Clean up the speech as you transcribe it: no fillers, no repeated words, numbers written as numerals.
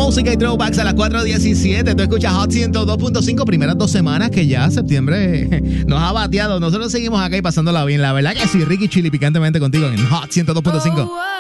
música y throwbacks a las 4:17. Tú escuchas Hot 102.5, primeras 2 semanas que ya septiembre nos ha bateado. Nosotros seguimos acá y pasándola bien. La verdad que sí, Ricky Chili picantemente contigo en Hot 102.5.